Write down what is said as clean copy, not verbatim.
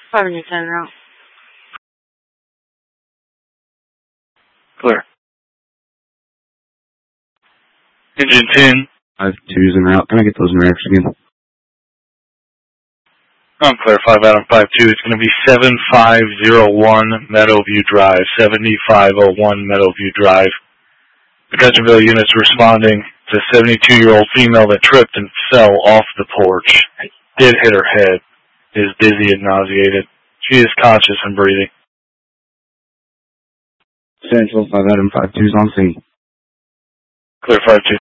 510 route. Clear. Engine 10. 52's en route. Can I get those numerics again? I'm clear, 5 Adam 52. It's going to be 7501 Meadowview Drive. 7501 Meadowview Drive. Picketteville units responding to a 72-year-old female that tripped and fell off the porch. Did hit her head. Is dizzy and nauseated. She is conscious and breathing. Central 5 Adam 52's on scene. Clear 52.